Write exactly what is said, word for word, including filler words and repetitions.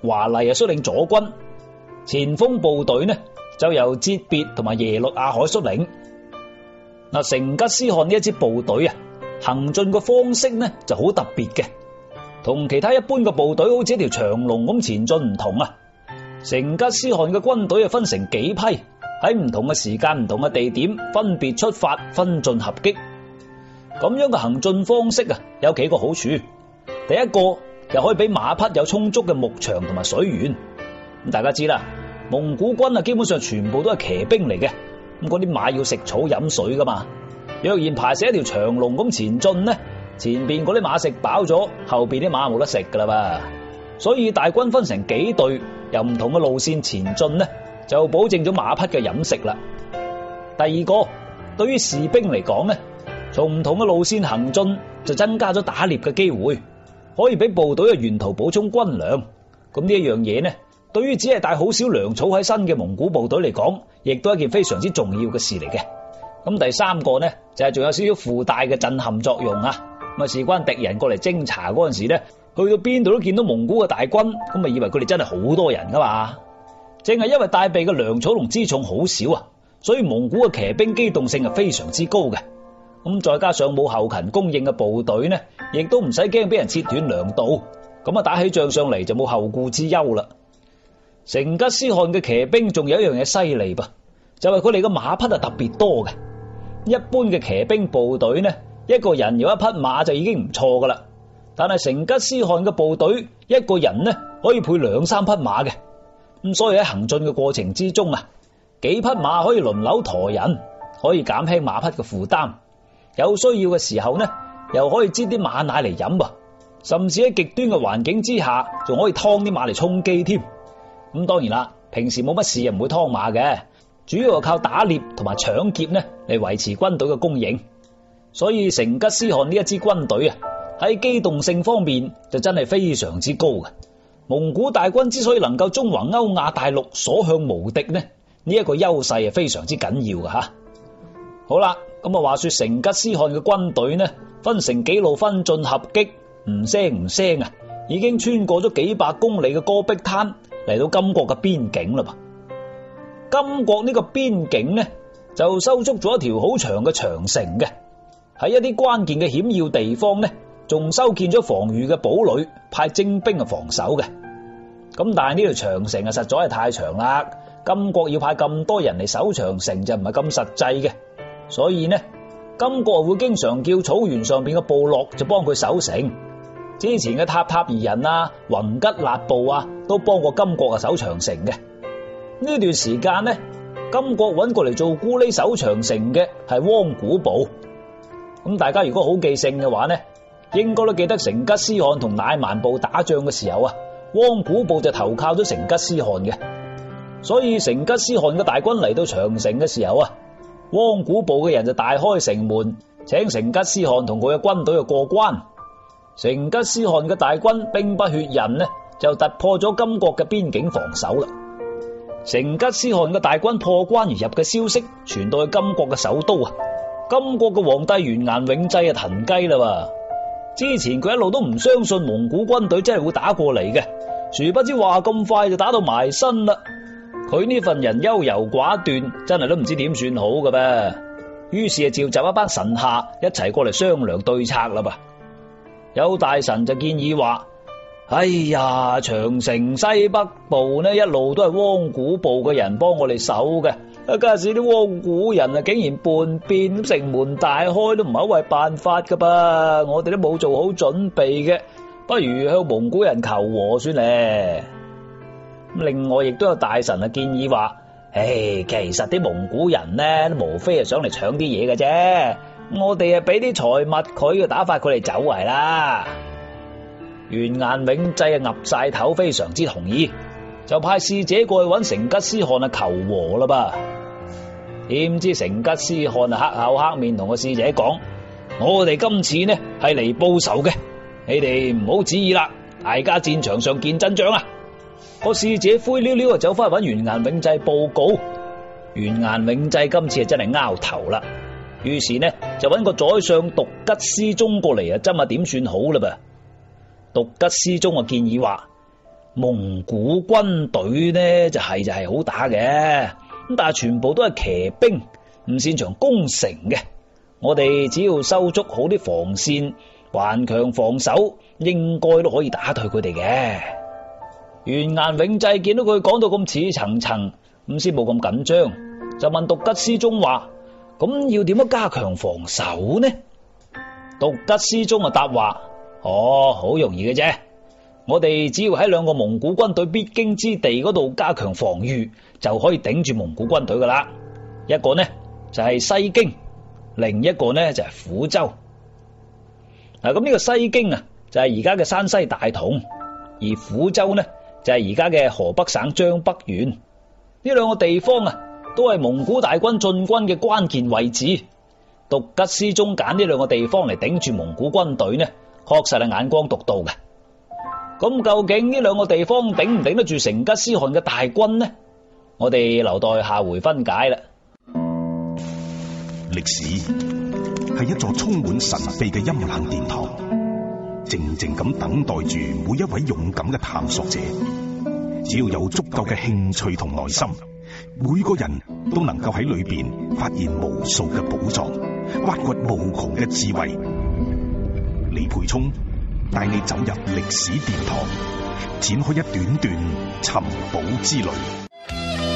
華麗啊率領左軍，前鋒部隊呢就由哲別同埋耶律亞海率領。嗱，成吉思汗呢一支部隊啊，行進嘅方式呢就好特別嘅，同其他一般嘅部隊好似一條長龍咁前進唔同啊。成吉思汗嘅軍隊啊分成幾批，喺唔同嘅時間、唔同嘅地點分別出發，分進合擊。咁樣嘅行進方式啊，有幾個好處。第一個就可以俾馬匹有充足嘅牧場同埋水源。咁大家知啦，蒙古軍啊基本上全部都係騎兵嚟嘅，咁嗰啲馬要食草飲水噶嘛。若然排成一條長龍咁前進呢，前邊嗰啲馬食飽咗，後邊啲馬冇得食噶啦噃。所以大軍分成幾隊，由唔同嘅路線前進呢，就保證咗馬匹嘅飲食啦。第二個，對於士兵嚟講呢，從唔同嘅路線行進就增加咗打獵嘅機會，可以俾部隊嘅沿途補充軍糧。咁呢一樣嘢呢，對於只係帶好少糧草喺身嘅蒙古部隊嚟講，亦都係一件非常之重要嘅事嚟嘅。咁第三個呢，就係仲有少少附帶嘅震撼作用啊。咁啊，事關敵人過嚟偵查嗰陣時呢，去到邊度都見到蒙古嘅大軍，咁啊以為佢哋真係好多人噶嘛。正係因為帶備嘅糧草同輜重好少啊，所以蒙古嘅騎兵機動性係非常之高嘅。咁再加上冇後勤供應嘅部隊呢，亦都唔使驚俾人切斷糧道，咁啊打起仗上嚟就冇後顧之憂啦。成吉思汗嘅騎兵仲有一樣嘢犀利噃，就係佢哋嘅馬匹係特別多嘅。一般嘅騎兵部隊呢，一個人有一匹馬就已經唔錯噶啦，但係成吉思汗嘅部隊一個人呢可以配兩三匹馬嘅。咁所以喺行進嘅過程之中啊，幾匹馬可以輪流馱人，可以減輕馬匹嘅負擔。有需要嘅時候呢，又可以擠啲馬奶嚟飲噃，甚至喺極端嘅環境之下，仲可以劏啲馬嚟充飢添。咁當然啦，平時冇乜事又唔會劏馬嘅，主要係靠打獵同埋搶劫呢嚟維持軍隊嘅供應。所以成吉思汗呢一支軍隊啊，喺機動性方面就真係非常之高嘅。蒙古大軍之所以能夠縱橫歐亞大陸，所向無敵呢，呢一個優勢係非常之緊要嘅吓。好啦，咁啊話說成吉思汗嘅軍隊呢，分成幾路分進合擊，唔聲唔聲啊，已經穿過咗幾百公里嘅戈壁灘，嚟到金國嘅邊境啦噃。金國呢個邊境呢，就修築咗一條好長嘅長城嘅，喺一啲關鍵嘅險要地方呢，仲修建咗防禦嘅堡壘，派精兵啊防守嘅。咁但係呢條長城啊實在係太長啦，金國要派咁多人嚟守長城就唔係咁實際嘅。所以呢，金國會經常叫草原上邊嘅部落就幫佢守城。之前嘅塔塔爾人啊、宏吉勒部啊，都幫過金國啊守長城嘅。呢段時間呢，金國揾過嚟做咕喱守長城嘅係汪古部。咁大家如果好記性嘅話呢，應該都記得成吉思汗同乃縵部打仗嘅時候啊，汪古部就投靠咗成吉思汗嘅。所以成吉思汗嘅大軍嚟到長城嘅時候啊，汪古部嘅人就大開城門，請成吉思汗同佢嘅軍隊去過關。成吉思汗嘅大軍兵不血刃呢，就突破咗金國嘅邊境防守啦。成吉思汗嘅大軍破關而入嘅消息傳到去金國嘅首都啊，金國嘅皇帝完顏永濟啊騰雞啦。之前佢一路都唔相信蒙古軍隊真係會打過嚟嘅，殊不知話咁快就打到埋身啦。佢呢份人優柔寡斷，真係都唔知點算好嘅噃。於是就召集一班臣下一齊過嚟商量對策啦噃。有大臣就建議話：哎呀，長城西北部呢一路都係汪古部嘅人幫我哋守嘅，假使啲汪古人啊竟然叛變，城門大開都唔係為辦法噶噃，我哋都冇做好準備嘅，不如向蒙古人求和算咧。另外亦都有大臣啊建議話：唉，其實啲蒙古人呢，都無非係想嚟搶啲嘢嘅啫，我哋啊俾啲財物佢，就打發佢哋走為啦。完顏永濟啊岌晒頭，非常之同意，就派使者過去揾成吉思汗啊求和啦噃。點知成吉思汗啊黑口黑面同個使者講：我哋今次呢係嚟報仇嘅，你哋唔好旨意啦，大家戰場上見真章啊！個使者灰溜溜啊走翻去揾完顏永濟報告。完顏永濟今次啊真係拗頭啦，於是呢就揾個宰相獨吉思宗過嚟啊斟下點算好啦噃。獨吉思宗啊建議話： 蒙古軍隊呢就係就係好打嘅，咁但係全部都係騎兵，唔擅長攻城嘅。我哋只要收足好啲防線，頑強防守，應該都可以打退佢哋嘅。完顏永濟見到佢講到咁似層層，咁先冇咁緊張，就問獨吉思宗話：咁要點樣加強防守呢？獨吉思宗就答話：哦，好容易嘅啫，我哋只要喺兩個蒙古軍隊必經之地嗰度加強防禦，就可以頂住蒙古軍隊噶啦。一個呢就係西京，另一個呢就係撫州。嗱，咁呢個西京啊就係而家嘅山西大同，而撫州呢就係而家嘅河北省張北縣。呢兩個地方啊都係蒙古大軍進軍嘅關鍵位置。獨吉思宗揀呢兩個地方嚟頂住蒙古軍隊呢，確實係眼光獨到嘅。咁究竟呢兩個地方頂唔頂得住成吉思汗嘅大軍呢？我哋留待下回分解啦。 歷史係一座充滿神秘嘅陰冷殿堂，靜靜咁等待住每一位勇敢嘅探索者。只要有足夠嘅興趣同耐心，每個人都能夠喺裏邊發現無數嘅寶藏，挖掘無窮嘅智慧。李培聰帶你走入歷史殿堂，展開一段段尋寶之旅。